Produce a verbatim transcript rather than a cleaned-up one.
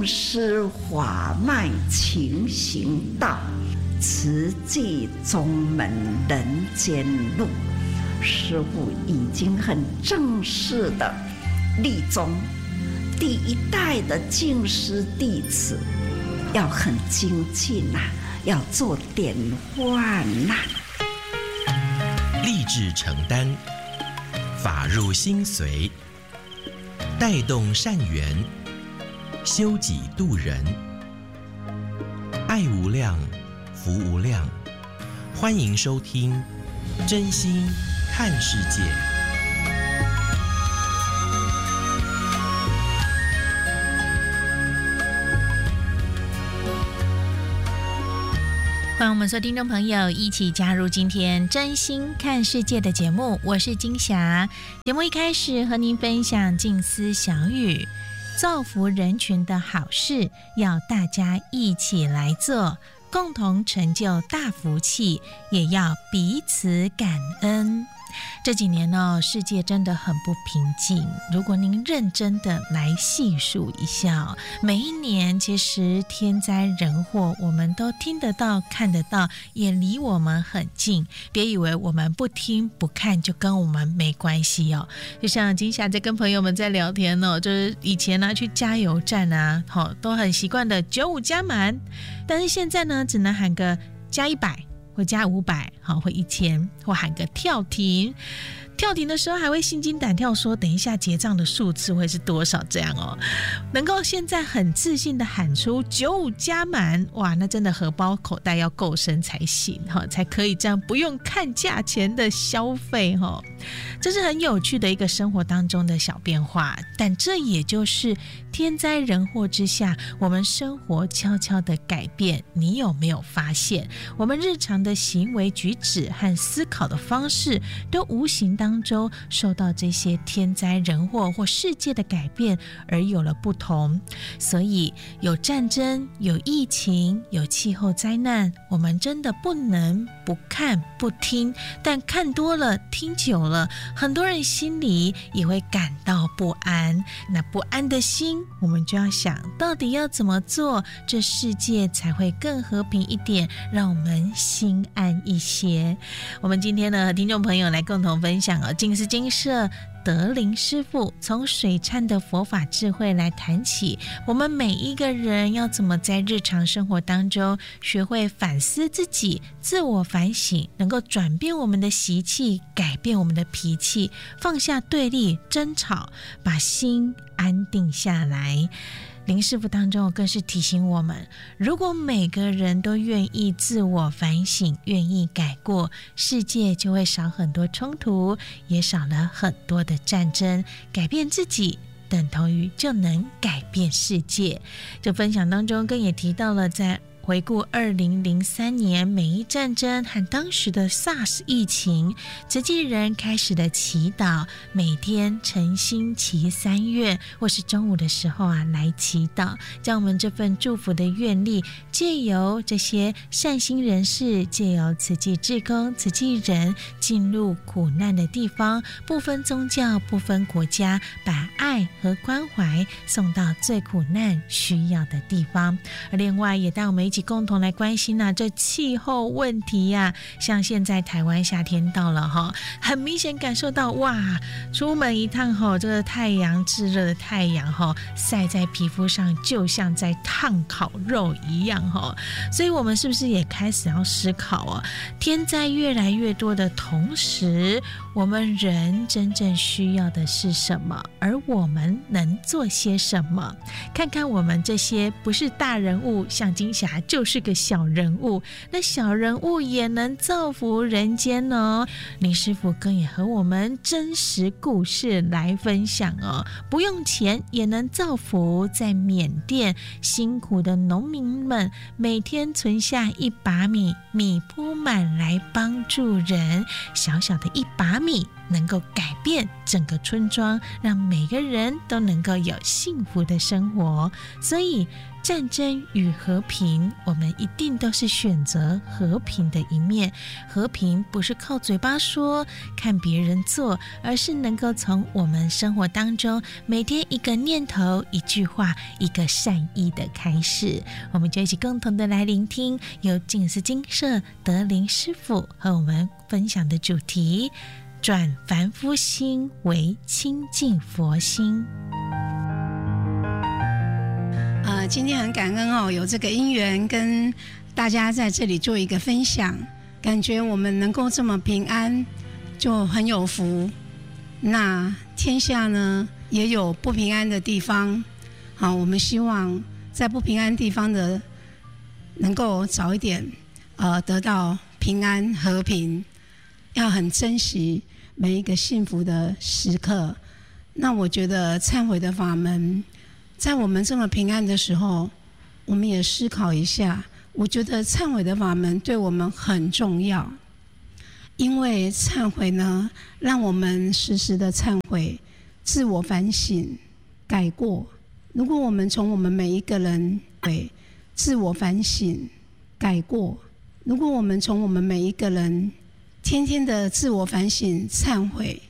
正师法脉勤行道，慈济宗门人间路。师父已经很正式的立宗，第一代的净师弟子要很精进呐、啊，要做典范呐、 啊。立志承担，法入心随，带动善缘，修己度人，爱无量，福无量。欢迎收听《真心看世界》。 欢迎我们所有听众朋友一起加入今天真心看世界的节目，我是金霞。节目一开始和您分享静思小语，造福人群的好事要大家一起来做，共同成就大福气，也要彼此感恩。这几年呢、哦，世界真的很不平静。如果您认真的来细数一下，每一年其实天灾人祸我们都听得到、看得到，也离我们很近。别以为我们不听不看就跟我们没关系哦。就像金霞在跟朋友们在聊天哦，就是以前呢、啊、去加油站啊，好、哦、都很习惯的九五加满，但是现在呢只能喊个加一百。或加五百，好，或一千，或喊个跳停。跳停的时候还会心惊胆跳说等一下结账的数字会是多少，这样哦。能够现在很自信的喊出九五加满，哇，那真的荷包口袋要够深才行，才可以这样不用看价钱的消费。这是很有趣的一个生活当中的小变化，但这也就是天灾人祸之下我们生活悄悄的改变。你有没有发现我们日常的行为举止和思考的方式都无形当中受到这些天灾人祸或世界的改变而有了不同？所以有战争，有疫情，有气候灾难，我们真的不能不看不听，但看多了听久了，很多人心里也会感到不安。那不安的心，我们就要想到底要怎么做，这世界才会更和平一点，让我们心安一些。我们今天呢和听众朋友来共同分享哦，静思精舍德林师父从水忏的佛法智慧来谈起，我们每一个人要怎么在日常生活当中学会反思自己，自我反省，能够转变我们的习气，改变我们的脾气，放下对立争吵，把心安定下来。林师父当中更是提醒我们，如果每个人都愿意自我反省，愿意改过，世界就会少很多冲突，也少了很多的战争。改变自己等同于就能改变世界。这分享当中更也提到了，在回顾二零零三年美伊战争和当时的 SARS 疫情，慈济人开始的祈祷，每天诚心祈三愿，或是中午的时候啊来祈祷，将我们这份祝福的愿力借由这些善心人士，借由慈济志工、慈济人进入苦难的地方，不分宗教，不分国家，把爱和关怀送到最苦难需要的地方。而另外也带我们一起共同来关心啊这气候问题呀、啊，像现在台湾夏天到了哈，很明显感受到哇，出门一趟哈，这个太阳炙热的太阳哈，晒在皮肤上就像在烫烤肉一样哈，所以我们是不是也开始要思考哦？天灾越来越多的同时，我们人真正需要的是什么？而我们能做些什么？看看我们这些不是大人物，像金霞就是个小人物，那小人物也能造福人间哦。林师父更也和我们真实故事来分享哦，不用钱也能造福。在缅甸辛苦的农民们每天存下一把米，米铺满来帮助人，小小的一把米能够改变整个村庄，让每个人都能够有幸福的生活。所以战争与和平，我们一定都是选择和平的一面。和平不是靠嘴巴说，看别人做，而是能够从我们生活当中每天一个念头、一句话、一个善意的开始。我们就一起共同的来聆听由静思精舍德林师父和我们分享的主题：转凡夫心为清净佛心。 呃，今天很感恩哦，有这个因缘跟大家在这里做一个分享，感觉我们能够这么平安，就很有福。那天下呢，也有不平安的地方，好，我们希望在不平安地方的，能够早一点，呃，得到平安和平，要很珍惜每一个幸福的时刻。那我觉得忏悔的法门，在我们这么平安的时候，我们也思考一下，我觉得忏悔的法门对我们很重要，因为忏悔呢，让我们时时的忏悔，自我反省，改过。如果我们从我们每一个人对自我反省、改过，如果我们从我们每一个人天天的自我反省、忏悔，